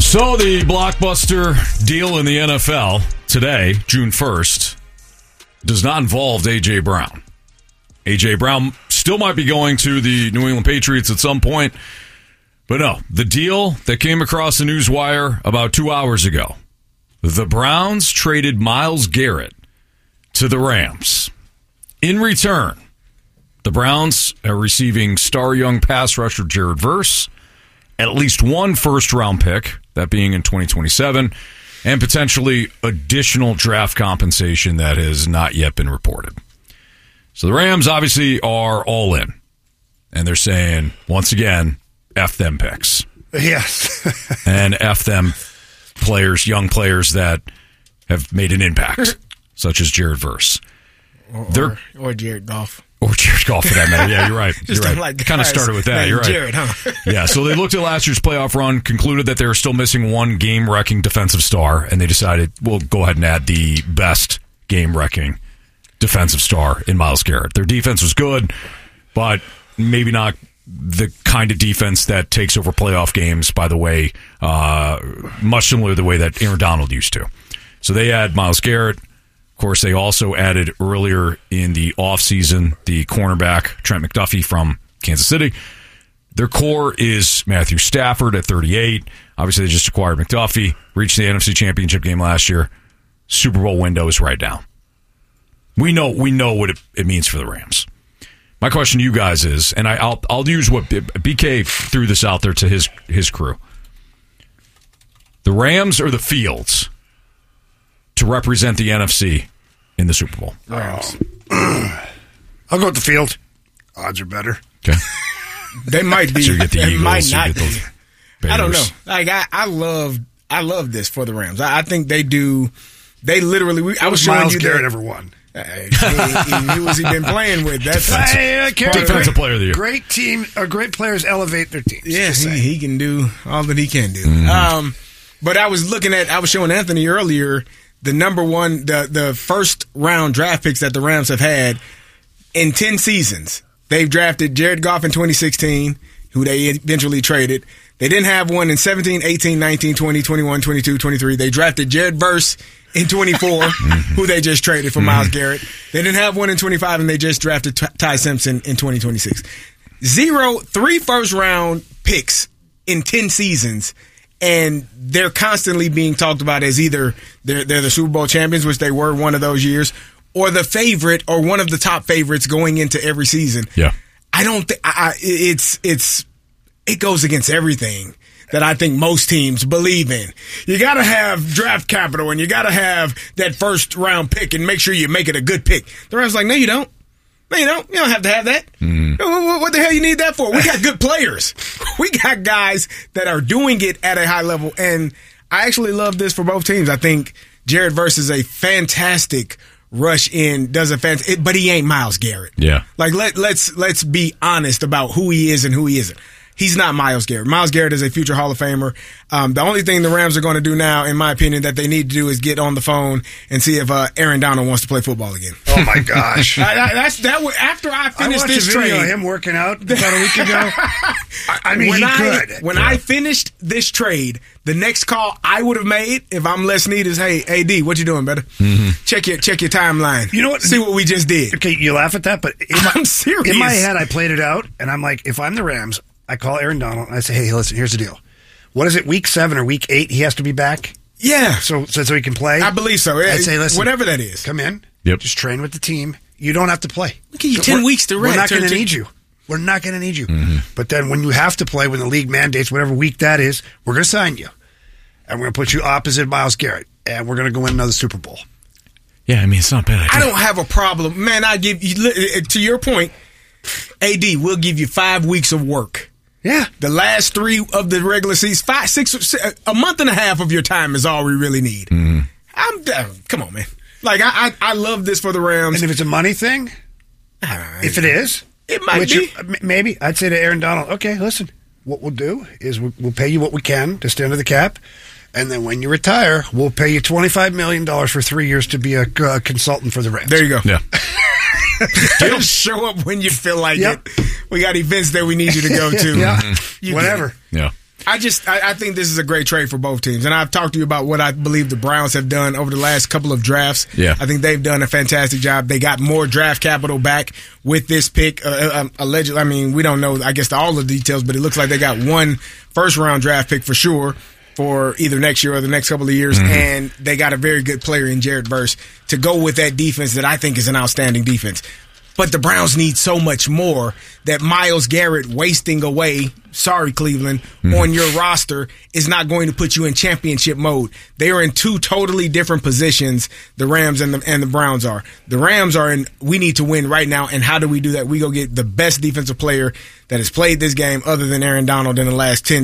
So the blockbuster deal in the NFL today, June 1st, does not involve A.J. Brown. A.J. Brown still might be going to the New England Patriots at some point. But no, the deal that came across the newswire about 2 hours ago, the Browns traded Myles Garrett to the Rams. In return, the Browns are receiving star young pass rusher Jared Verse, at least one first-round pick, that being in 2027, and potentially additional draft compensation that has not yet been reported. So the Rams obviously are all in, and they're saying, once again, F them picks. Yes. And F them players, young players that have made an impact, such as Jared Verse. Or Jared Goff. Or Jared Goff, for that matter. Yeah, you're right. Just you're right. like Kind of started with that. You're right. Jared, huh? Yeah, so they looked at last year's playoff run, concluded that they were still missing one game-wrecking defensive star, and they decided, we'll go ahead and add the best game-wrecking defensive star in Myles Garrett. Their defense was good, but maybe not the kind of defense that takes over playoff games by the way, much similar to the way that Aaron Donald used to. So they add Myles Garrett. Of course, they also added earlier in the offseason the cornerback Trent McDuffie from Kansas City. Their core is Matthew Stafford at 38. Obviously, they just acquired McDuffie, reached the NFC Championship game last year. Super Bowl window is right now. We know what it means for the Rams. My question to you guys is, and I'll use what BK threw this out there to his crew. The Rams or the Fields to represent the NFC in the Super Bowl? Rams. I'll go with the field. Odds are better. Okay. They might be. So you get the they Eagles, might not you get be. the I don't know. Bears. Like I love this for the Rams. I think they do. They literally. I was showing Myles you Garrett that. ever won. Who has he been playing with? That's Defensive player of the year. Great team or great players elevate their teams. Yeah, he can do all that he can do. Mm-hmm. But I was showing Anthony earlier the number one, the first round draft picks that the Rams have had in 10 seasons. They've drafted Jared Goff in 2016, who they eventually traded. They didn't have one in 17, 18, 19, 20, 21, 22, 23. They drafted Jared Verse in 24, who they just traded for Myles Garrett. They didn't have one in 25, and they just drafted Ty Simpson in 2026. 3 first-round picks in 10 seasons, and they're constantly being talked about as either they're the Super Bowl champions, which they were one of those years, or the favorite or one of the top favorites going into every season. Yeah. I don't think it goes against everything that I think most teams believe in. You got to have draft capital and you got to have that first round pick and make sure you make it a good pick. The Rams like, no, you don't. No, you don't. You don't have to have that. What the hell you need that for? We got good players. We got guys that are doing it at a high level. And I actually love this for both teams. I think Jared Verse is a fantastic rush in, but he ain't Myles Garrett. Yeah. Like let's be honest about who he is and who he isn't. He's not Myles Garrett. Myles Garrett is a future Hall of Famer. The only thing the Rams are going to do now, in my opinion, that they need to do is get on the phone and see if Aaron Donald wants to play football again. Oh my gosh! After I finished this trade, I watched a video of him working out about a week ago. I mean, when I finished this trade, the next call I would have made if I'm Les Snead is, hey, AD, what you doing, brother? Check your timeline. You know what? See what we just did. Okay, you laugh at that, but I'm serious. In my head, I played it out, and I'm like, if I'm the Rams, I call Aaron Donald and I say, hey, listen, here's the deal. What is it, week 7 or week 8 he has to be back? Yeah. So he can play? I believe so. I'd say, listen, whatever that is. come in, just train with the team. You don't have to play. Look at you, 10 weeks to rest. We're not going to need you. We're not going to need you. But then when you have to play, when the league mandates whatever week that is, we're going to sign you. And we're going to put you opposite Myles Garrett. And we're going to go win another Super Bowl. Yeah, I mean, it's not bad idea. I don't have a problem. Man, I give you, to your point, AD, we'll give you 5 weeks of work. Yeah. The last 3 of the regular season, 5, 6, a month and a half of your time is all we really need. I'm down. Come on, man. Like, I love this for the Rams. And if it's a money thing, if it is, it might be. Maybe. I'd say to Aaron Donald, okay, listen, what we'll do is we'll pay you what we can to stay under the cap. And then when you retire, we'll pay you $25 million for 3 years to be a consultant for the Rams. There you go. Yeah. Just show up when you feel like it. We got events that we need you to go to. Whatever. Yeah. I think this is a great trade for both teams. And I've talked to you about what I believe the Browns have done over the last couple of drafts. Yeah. I think they've done a fantastic job. They got more draft capital back with this pick. Allegedly, I mean, we don't know, I guess, all the details, but it looks like they got one first-round draft pick for sure for either next year or the next couple of years. Mm-hmm. And they got a very good player in Jared Verse to go with that defense that I think is an outstanding defense. But the Browns need so much more that Myles Garrett wasting away, sorry, Cleveland, on your roster is not going to put you in championship mode. They are in two totally different positions, the Rams and the Browns are. The Rams are in, we need to win right now, and how do we do that? We go get the best defensive player that has played this game other than Aaron Donald in the last 5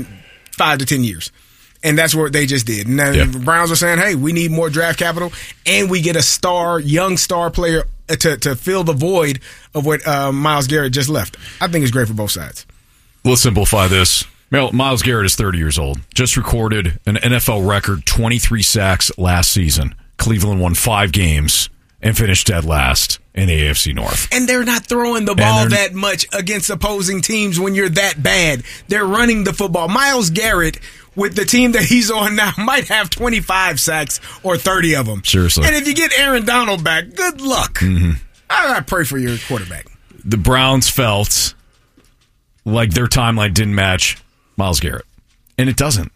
to 10 years. And that's what they just did. And the Browns are saying, hey, we need more draft capital, and we get a young star player to fill the void of what Myles Garrett just left. I think it's great for both sides. We'll simplify this. Myles Garrett is 30 years old. Just recorded an NFL record 23 sacks last season. Cleveland won 5 games and finished dead last in the AFC North. And they're not throwing the ball that much against opposing teams when you're that bad. They're running the football. Myles Garrett, with the team that he's on now, might have 25 sacks or 30 of them. Seriously. And if you get Aaron Donald back, good luck. Mm-hmm. I pray for your quarterback. The Browns felt like their timeline didn't match Myles Garrett. And it doesn't.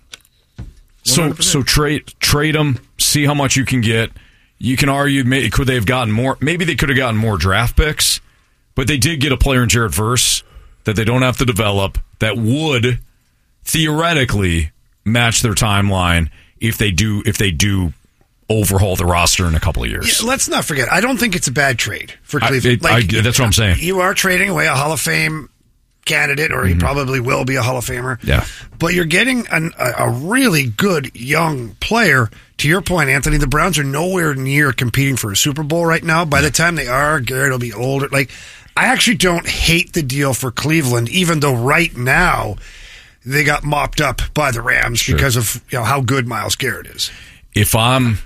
100%. So trade him, see how much you can get. You can argue, could they have gotten more? Maybe they could have gotten more draft picks, but they did get a player in Jared Verse that they don't have to develop that would theoretically match their timeline if they do overhaul the roster in a couple of years. Yeah, let's not forget, I don't think it's a bad trade for Cleveland. That's what I'm saying. You are trading away a Hall of Fame candidate, or he probably will be a Hall of Famer. Yeah. But you're getting a really good young player. To your point, Anthony, the Browns are nowhere near competing for a Super Bowl right now. By the time they are, Garrett will be older. I actually don't hate the deal for Cleveland, even though right now they got mopped up by the Rams because of how good Myles Garrett is. If I'm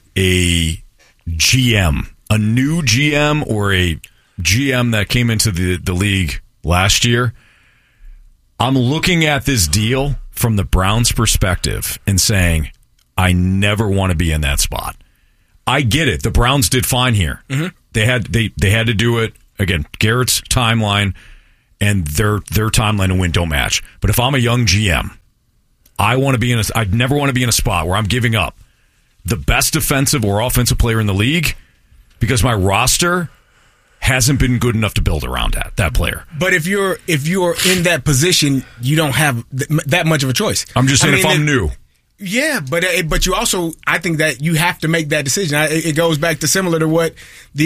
a GM, a new GM or a GM that came into the league last year, I'm looking at this deal from the Browns' perspective and saying, I never want to be in that spot. I get it. The Browns did fine here. Mm-hmm. They had to do it. Again, Garrett's timeline and their timeline to win don't match. But if I'm a young GM, I'd never want to be in a spot where I'm giving up the best defensive or offensive player in the league because my roster hasn't been good enough to build around that player. But if you're in that position, you don't have that much of a choice. I'm just saying, if I'm new. Yeah, but you also, I think that you have to make that decision. It goes back to similar to what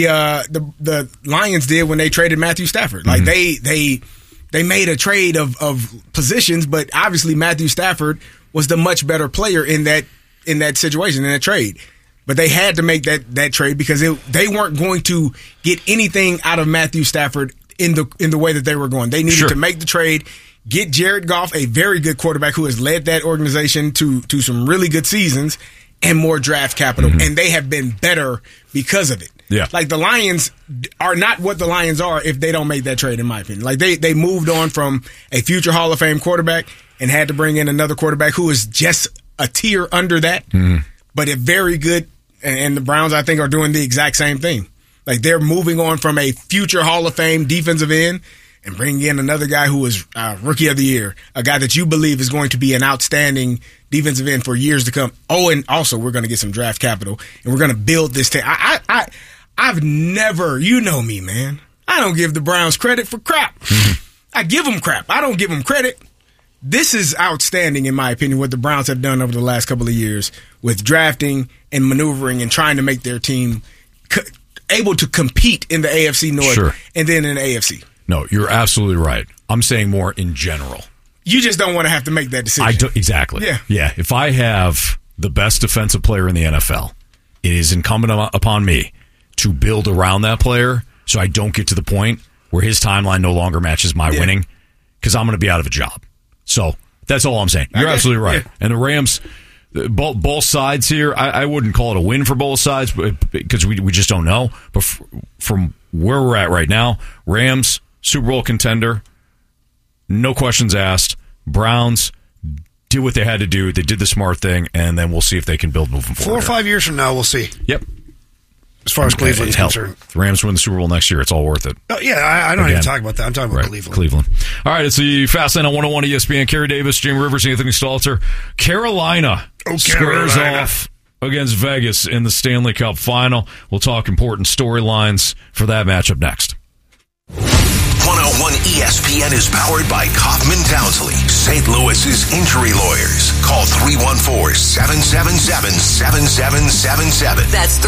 the Lions did when they traded Matthew Stafford. Like they made a trade of positions, but obviously Matthew Stafford was the much better player in that situation, in that trade. But they had to make that trade because they weren't going to get anything out of Matthew Stafford in the way that they were going. They needed to make the trade, get Jared Goff, a very good quarterback who has led that organization to some really good seasons, and more draft capital. Mm-hmm. And they have been better because of it. Yeah. Like the Lions are not what the Lions are if they don't make that trade, in my opinion. Like they moved on from a future Hall of Fame quarterback and had to bring in another quarterback who is just a tier under that, but a very good. And the Browns, I think, are doing the exact same thing. Like they're moving on from a future Hall of Fame defensive end and bringing in another guy who is Rookie of the Year, a guy that you believe is going to be an outstanding defensive end for years to come. Oh, and also we're going to get some draft capital and we're going to build this team. I've never, you know me, man. I don't give the Browns credit for crap. I give them crap. I don't give them credit. This is outstanding, in my opinion, what the Browns have done over the last couple of years with drafting and maneuvering and trying to make their team able to compete in the AFC North and then in the AFC. No, you're absolutely right. I'm saying more in general. You just don't want to have to make that decision. Exactly. Yeah. If I have the best defensive player in the NFL, it is incumbent upon me to build around that player so I don't get to the point where his timeline no longer matches my winning, because I'm going to be out of a job. So that's all I'm saying. You're absolutely right. Yeah. And the Rams, both sides here, I wouldn't call it a win for both sides because we just don't know. But from where we're at right now, Rams, Super Bowl contender, no questions asked. Browns, did what they had to do. They did the smart thing, and then we'll see if they can build moving forward. 4 or 5 years from now, we'll see. Yep. As far as Cleveland's concerned. If the Rams win the Super Bowl next year, it's all worth it. Oh, yeah, I don't even talk about that. I'm talking about Cleveland. All right, it's the Fast Lane on 101 ESPN. Kerry Davis, Jamie Rivers, Anthony Stalter. Carolina squares off against Vegas in the Stanley Cup Final. We'll talk important storylines for that matchup next. 101 ESPN is powered by Kaufman Townsley, St. Louis's injury lawyers. Call 314-777-7777. That's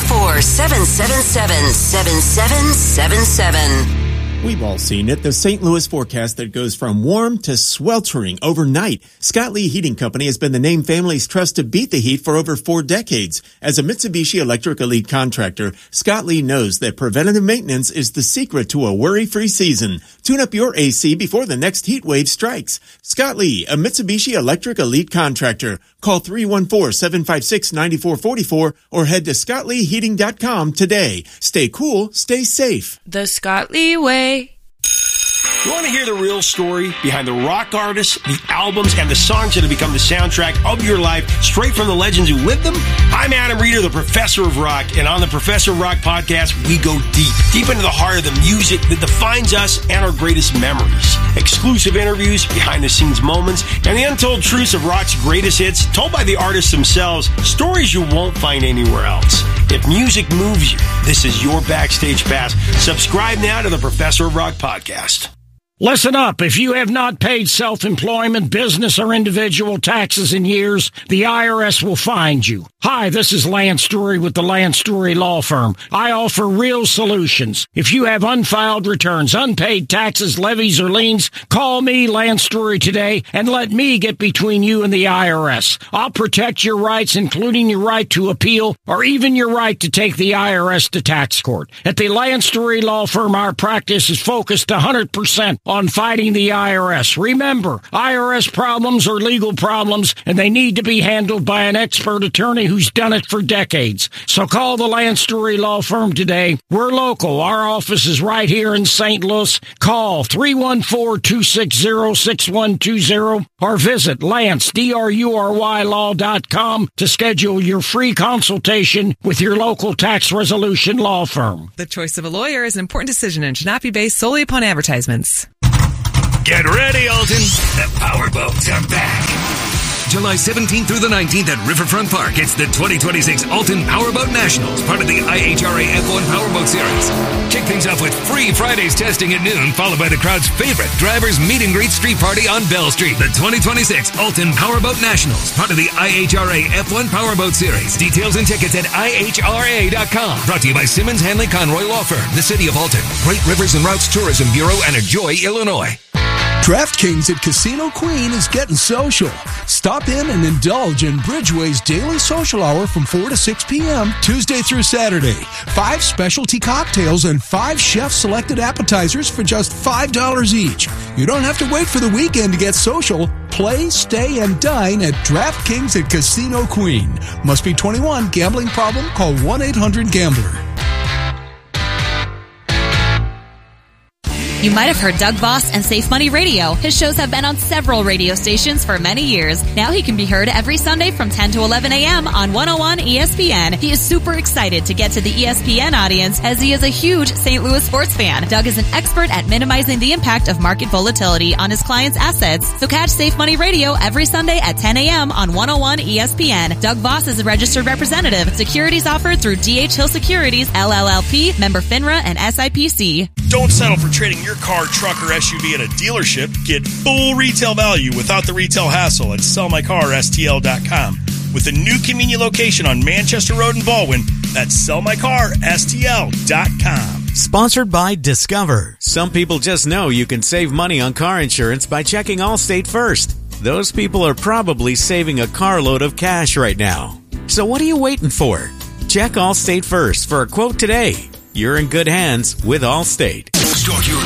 314-777-7777. We've all seen it, the St. Louis forecast that goes from warm to sweltering overnight. Scott Lee Heating Company has been the name families trust to beat the heat for over 4 decades. As a Mitsubishi Electric Elite contractor, Scott Lee knows that preventative maintenance is the secret to a worry-free season. Tune up your AC before the next heat wave strikes. Scott Lee, a Mitsubishi Electric Elite contractor. Call 314-756-9444 or head to scottleeheating.com today. Stay cool, stay safe. The Scott Lee way. You want to hear the real story behind the rock artists, the albums, and the songs that have become the soundtrack of your life, straight from the legends who lived them? I'm Adam Reeder, the Professor of Rock, and on the Professor of Rock podcast, we go deep into the heart of the music that defines us and our greatest memories. Exclusive interviews, behind-the-scenes moments, and the untold truths of rock's greatest hits, told by the artists themselves, stories you won't find anywhere else. If music moves you, this is your backstage pass. Subscribe now to the Professor of Rock podcast. Listen up. If you have not paid self-employment, business, or individual taxes in years, the IRS will find you. Hi, this is Lance Drury with the Lance Drury Law Firm. I offer real solutions. If you have unfiled returns, unpaid taxes, levies, or liens, call me, Lance Drury, today, and let me get between you and the IRS. I'll protect your rights, including your right to appeal, or even your right to take the IRS to tax court. At the Lance Drury Law Firm, our practice is focused 100% on fighting the IRS. Remember, IRS problems are legal problems, and they need to be handled by an expert attorney who's done it for decades. So call the Lance Drury Law Firm today. We're local. Our office is right here in St. Louis. Call 314-260-6120 or visit LanceDruryLaw.com to schedule your free consultation with your local tax resolution law firm. The choice of a lawyer is an important decision and should not be based solely upon advertisements. Get ready, Alton. The powerboats are back. July 17th through the 19th at Riverfront Park. It's the 2026 Alton Powerboat Nationals, part of the IHRA F1 Powerboat Series. Kick things off with free Fridays testing at noon, followed by the crowd's favorite drivers meet and greet street party on Bell Street. The 2026 Alton Powerboat Nationals, part of the IHRA F1 Powerboat Series. Details and tickets at IHRA.com. Brought to you by Simmons Hanley Conroy Law Firm, the City of Alton, Great Rivers and Routes Tourism Bureau, and Enjoy, Illinois. DraftKings at Casino Queen is getting social. Stop in and indulge in Bridgeway's daily social hour from 4 to 6 p.m. Tuesday through Saturday. 5 specialty cocktails and 5 chef-selected appetizers for just $5 each. You don't have to wait for the weekend to get social. Play, stay, and dine at DraftKings at Casino Queen. Must be 21. Gambling problem? Call 1-800-GAMBLER. You might have heard Doug Voss and Safe Money Radio. His shows have been on several radio stations for many years. Now he can be heard every Sunday from 10 to 11 a.m. on 101 ESPN. He is super excited to get to the ESPN audience as he is a huge St. Louis sports fan. Doug is an expert at minimizing the impact of market volatility on his clients' assets. So catch Safe Money Radio every Sunday at 10 a.m. on 101 ESPN. Doug Voss is a registered representative. Securities offered through D.H. Hill Securities, LLLP, member FINRA, and SIPC. Don't settle for trading your car, truck, or SUV at a dealership. Get full retail value without the retail hassle at sellmycarstl.com. With a new convenient location on Manchester Road in Baldwin, that's sellmycarstl.com. Sponsored by Discover. Some people just know you can save money on car insurance by checking Allstate first. Those people are probably saving a carload of cash right now. So what are you waiting for? Check Allstate first for a quote today. You're in good hands with Allstate. Start your